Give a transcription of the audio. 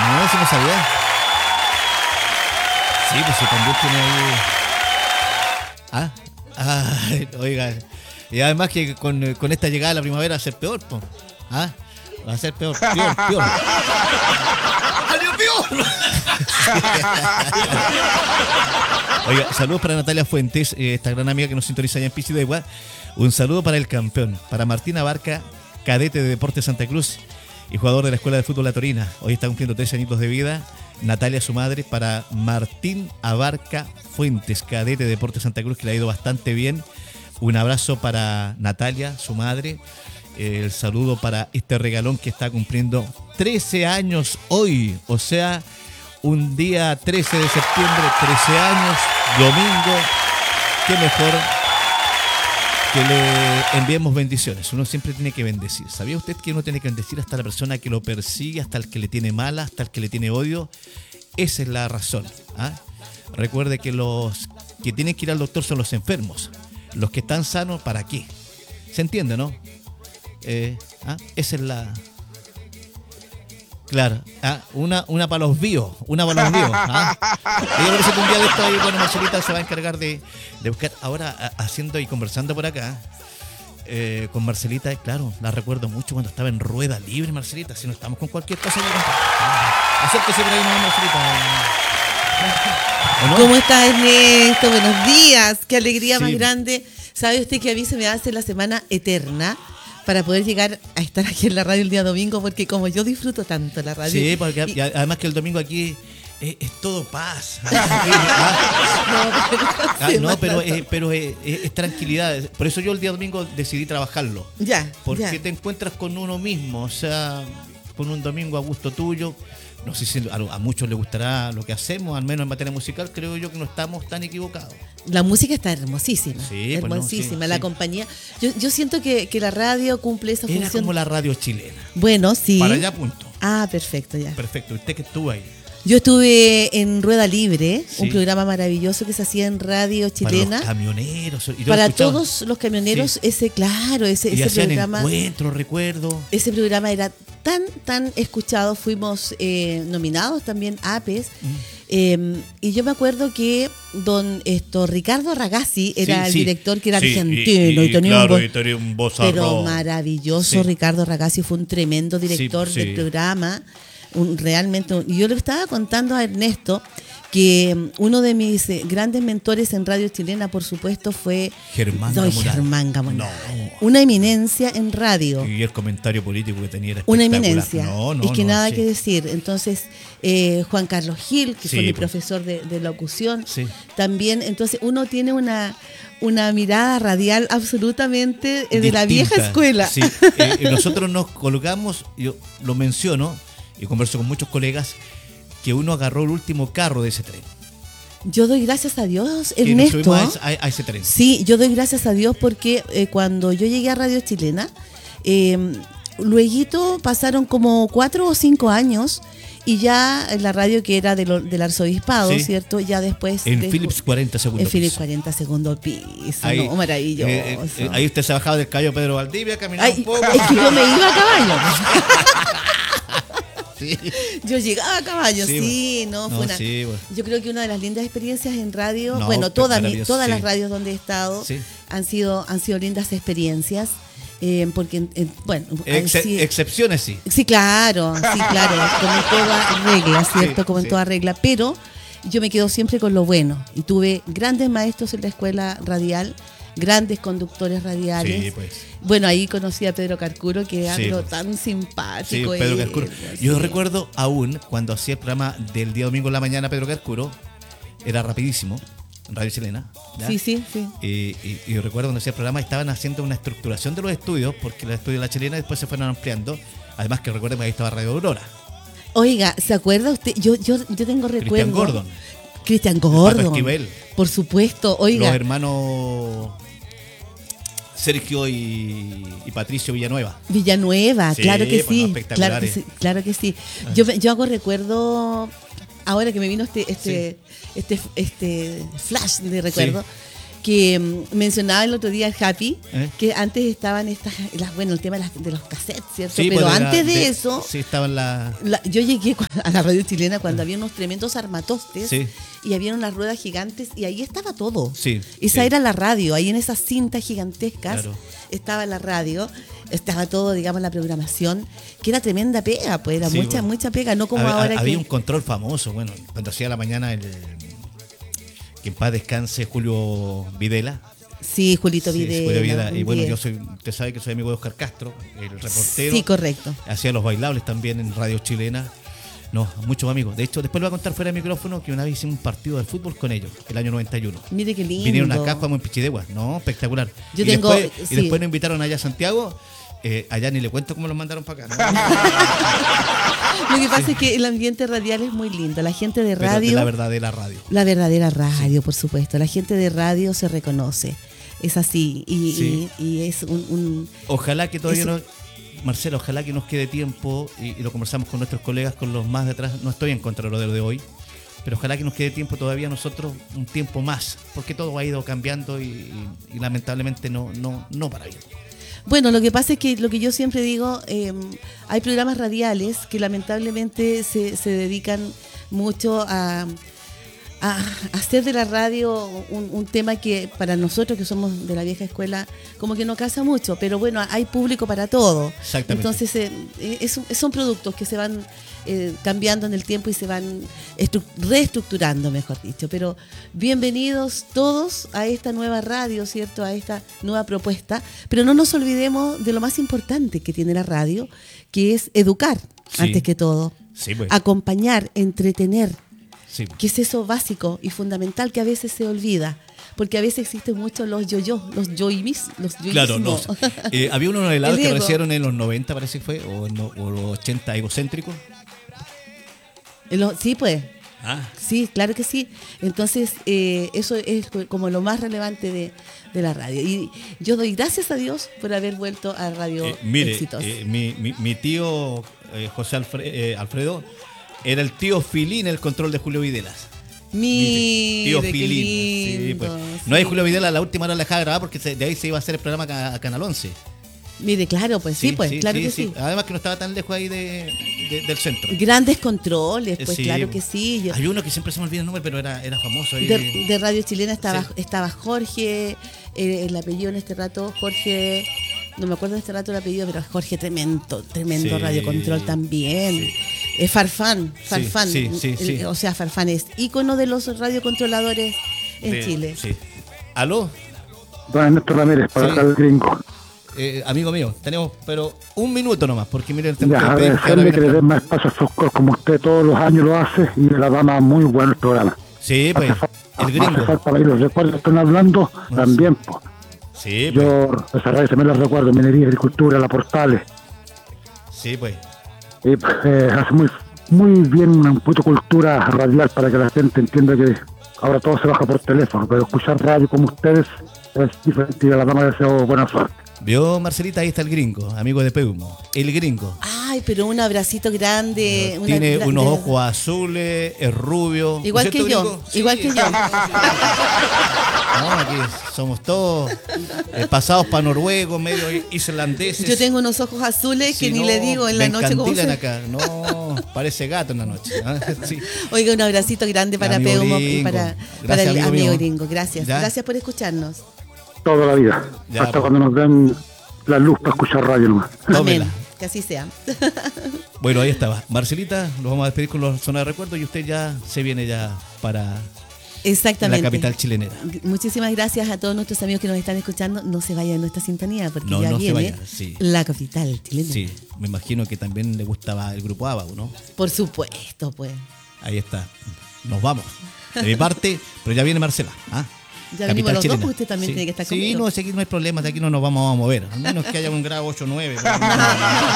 No, eso no sabía. Sí, pues sí, también tiene ahí. Oiga. Y además que con esta llegada de la primavera va a ser peor, po. Va a ser peor. ¡Adiós, peor! Oiga, saludos para Natalia Fuentes, esta gran amiga que nos sintoniza allá en Pichi de Igual. Un saludo para el campeón, para Martín Abarca, cadete de Deportes Santa Cruz y jugador de la Escuela de Fútbol La Torina. Hoy está cumpliendo 13 añitos de vida. Natalia, su madre, para Martín Abarca Fuentes, cadete de Deportes Santa Cruz, que le ha ido bastante bien. Un abrazo para Natalia, su madre. El saludo para este regalón que está cumpliendo 13 años hoy. O sea, un día 13 de septiembre, 13 años, domingo. Qué mejor que le enviemos bendiciones. Uno siempre tiene que bendecir. ¿Sabía usted que uno tiene que bendecir hasta la persona que lo persigue, hasta el que le tiene mala, hasta el que le tiene odio? Esa es la razón. Recuerde que los que tienen que ir al doctor son los enfermos. Los que están sanos, ¿para qué? ¿Se entiende, no? Esa es la... Claro, una para los vivos, una para los vivos. Y yo creo que un día de esto ahí, bueno, Marcelita se va a encargar de buscar, ahora haciendo y conversando por acá, con Marcelita, claro, la recuerdo mucho cuando estaba en Rueda Libre, Marcelita, si no estamos con cualquier cosa. Acérquese por ahí, no, Marcelita. ¿No? ¿Cómo está, Ernesto? Buenos días, qué alegría más Sí. grande. ¿Sabe usted que a mí se me hace la semana eterna para poder llegar a estar aquí en la radio el día domingo? Porque como yo disfruto tanto la radio. Sí, porque además que el domingo aquí es todo paz. Pero es tranquilidad. Por eso yo el día domingo decidí trabajarlo. Ya. Porque ya. te encuentras con uno mismo, o sea, con un domingo a gusto tuyo. No sé si a muchos les gustará lo que hacemos, al menos en materia musical, creo yo que no estamos tan equivocados. La música está hermosísima. Sí, hermosísima. pues no, sí, la sí. compañía. Yo siento que la radio cumple esa Era función. como la radio chilena. Bueno, sí. Para allá, punto. Perfecto, ya. Perfecto. Usted que estuvo ahí. Yo estuve en Rueda Libre, Sí. un programa maravilloso que se hacía en radio chilena. Para los camioneros. Para todos los camioneros, Sí. ese Y hacían programa. encuentros, recuerdo. Ese programa era tan escuchado, fuimos nominados también a APES. Y yo me acuerdo que Ricardo Ragazzi era el director, que era argentino y tenía un vozarrón. pero maravilloso. Sí. Ricardo Ragazzi fue un tremendo director Sí. del programa. Y yo le estaba contando a Ernesto que uno de mis grandes mentores en radio chilena, por supuesto, fue Germán Gamonal. No. Una eminencia en radio. Y el comentario político que tenía era Una espectacular. eminencia. Nada que decir. Entonces, Juan Carlos Gil, que fue mi profesor de locución, también. Entonces, uno tiene una mirada radial absolutamente de distinta. la vieja escuela. Sí. Nosotros nos colocamos, yo lo menciono y converso con muchos colegas, que uno agarró el último carro de ese tren. Yo doy gracias a Dios, Que nos Ernesto. subimos a ese tren. Sí, yo doy gracias a Dios porque cuando yo llegué a Radio Chilena, luego pasaron como 4 o 5 años y ya en la radio que era del arzobispado, Sí. ¿cierto? Ya después... En Philips 40 segundos. En Philips 40 segundos piso, Ahí, no, maravilloso. Ahí usted se bajaba del caballo Pedro Valdivia, caminaba un poco. Es que yo me iba a caballo. Sí. Yo llegaba a caballo, Sí, fue una... sí, bueno. Yo creo que una de las lindas experiencias en radio, todas maravilloso, las radios donde he estado han sido lindas experiencias, porque, Excepciones sí. Sí, claro, como en toda regla, ¿cierto? Como en Sí. toda regla, pero yo me quedo siempre con lo bueno, y tuve grandes maestros en la escuela radial, grandes conductores radiales. Sí, pues. Bueno, ahí conocí a Pedro Carcuro, que era Sí, pues. tan Sí, simpático. Pedro Carcuro. Yo sí. recuerdo aún cuando hacía el programa del día domingo en la mañana, Pedro Carcuro, era rapidísimo, en Radio Chilena. ¿ya? Sí. Y recuerdo cuando hacía el programa, estaban haciendo una estructuración de los estudios, porque los estudios de La Chilena después se fueron ampliando. Además que recuerden que ahí estaba Radio Aurora. Oiga, ¿se acuerda usted? Yo tengo recuerdo. Cristian Pato Gordon. Esquivel. Por supuesto, oiga. Los hermanos Sergio y Patricio Villanueva. Villanueva, Sí, claro que pues, sí. espectaculares. Claro que sí. Yo hago recuerdo, ahora que me vino este flash de recuerdo. que mencionaba el otro día el Happy, que antes estaban el tema de los cassettes, ¿cierto? Sí, pero antes de eso, sí, estaban yo llegué a la radio chilena cuando había unos tremendos armatostes, sí, y había unas ruedas gigantes y ahí estaba todo. Sí, esa sí. era la radio, ahí en esas cintas gigantescas, claro, estaba la radio, estaba todo, digamos, la programación, que era tremenda pega, pues era mucha pega, no como ahora había un control famoso, bueno, cuando hacía la mañana que en paz descanse Julio Videla. Sí, Julito Videla. Y bueno, usted sabe que soy amigo de Oscar Castro, el reportero. Sí, correcto. Hacía los bailables también en radio chilena. No, muchos amigos. De hecho, después le voy a contar fuera de micrófono que una vez hicimos un partido de fútbol con ellos, el año 91. Mire qué lindo. Vinieron acá, jugamos en Pichidegua. No, espectacular. Y después nos invitaron allá a Santiago. Allá ni le cuento cómo los mandaron para acá, ¿no? Lo que pasa es que el ambiente radial es muy lindo. La gente de radio... Pero de la verdadera radio. La verdadera radio, por supuesto. La gente de radio se reconoce. Es así. Y es un... Ojalá que todavía Marcela, ojalá que nos quede tiempo, y lo conversamos con nuestros colegas, con los más de atrás. No estoy en contra de lo de hoy, pero ojalá que nos quede tiempo todavía nosotros, un tiempo más, porque todo ha ido cambiando y lamentablemente no para bien. Bueno, lo que pasa es que lo que yo siempre digo, hay programas radiales que lamentablemente se dedican mucho a hacer de la radio un tema que para nosotros que somos de la vieja escuela como que no casa mucho, pero bueno, hay público para todo. Exactamente. Entonces son productos que se van cambiando en el tiempo y se van reestructurando, mejor dicho. Pero bienvenidos todos a esta nueva radio, ¿cierto? A esta nueva propuesta. Pero no nos olvidemos de lo más importante que tiene la radio, que es educar, antes que todo. Sí, pues. Acompañar, entretener. Sí. Que es eso básico y fundamental que a veces se olvida, porque a veces existen muchos los yoimis. Claro, no. Había unos helados que recibieron en los 90, parece que fue, o los 80 egocéntricos. Sí, pues. Sí, claro que sí. Entonces, eso es como lo más relevante de la radio. Y yo doy gracias a Dios por haber vuelto a Radio Éxitos. Mi tío José Alfredo era el tío Filín, el control de Julio Videlas. Tío Filín. Sí, pues. No hay Julio Videla, la última hora la dejaba grabada porque de ahí se iba a hacer el programa a Canal 11. Mire, claro, pues claro que sí. Además que no estaba tan lejos ahí del centro. Grandes controles, pues claro que sí. Hay uno que siempre se me olvida el nombre, pero era famoso. Ahí. De Radio Chilena estaba Jorge, el apellido en este rato, Jorge... No me acuerdo de este rato el apellido, pero Jorge tremendo radiocontrol también. Farfán. Sí. O sea, Farfán es ícono de los radiocontroladores en Chile. Sí. ¿Aló? Don Ernesto Ramírez, para acá el gringo. Amigo mío, tenemos pero un minuto nomás, porque miren, que le den más espacio a Foscor, como usted todos los años lo hace, y la dama muy bueno el programa. Sí, pues, el gringo. Hace falta ahí los recuerdos que están hablando, también, pues. Sí, pues. Yo esa radio también la recuerdo, minería, agricultura, la Portales. Sí, pues. Y hace muy bien una poquito cultura radial para que la gente entienda que ahora todo se baja por teléfono, pero escuchar radio como ustedes es diferente y a la dama deseo buena suerte. Vio, Marcelita, ahí está el gringo, amigo de Peumo. El gringo. Ay, pero un abracito grande. Tiene unos ojos azules, es rubio. Igual que yo, sí. Igual que yo. No, aquí somos todos pasados para noruegos, medio islandeses. Yo tengo unos ojos azules que ni le digo en la noche cómo se... acá. No, parece gato en la noche. Sí. Oiga, un abracito grande para Peumo y para el amigo gringo. Gracias. ¿Ya? Gracias por escucharnos. Toda la vida. Ya, hasta cuando nos den la luz para escuchar radio nomás. Amén. Que así sea. Bueno, ahí estaba. Marcelita, nos vamos a despedir con la zona de recuerdo y usted ya se viene ya para exactamente la capital chilenera. Muchísimas gracias a todos nuestros amigos que nos están escuchando. No se vayan de nuestra sintonía porque no, ya no viene la capital chilena. Sí, me imagino que también le gustaba el grupo ABBA, ¿no? Por supuesto, pues. Ahí está. Nos vamos. De mi parte, pero ya viene Marcela. Ya venimos los dos, usted también tiene que estar conmigo. Sí, no, aquí no hay problema, de aquí no nos vamos a mover. Al menos que haya un grado 8 o 9.